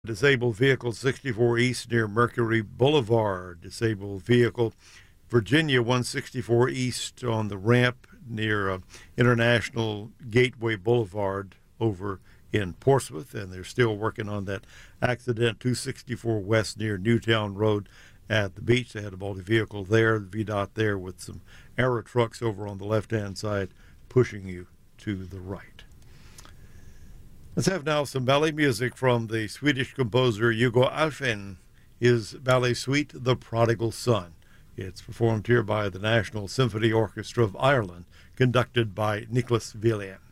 Disabled vehicle 64 East near Mercury Boulevard. Disabled vehicle Virginia 164 East on the ramp near International Gateway Boulevard over in Portsmouth. And they're still working on that accident 264 West near Newtown Road at the beach. They had a multi-vehicle there, the VDOT there with some arrow trucks over on the left-hand side pushing you to the right. Let's have now some ballet music from the Swedish composer Hugo Alfvén. His ballet suite, The Prodigal Son. It's performed here by the National Symphony Orchestra of Ireland, conducted by Nicholas Villian.